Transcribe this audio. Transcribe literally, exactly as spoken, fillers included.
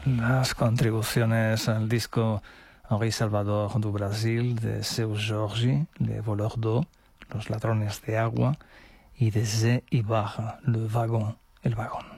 las contribuciones al disco Henri Salvador du Brasil de Seu Jorge, Les voleurs d'eau, Los ladrones de agua, y de Zé Ibarra, Le wagon, el vagón.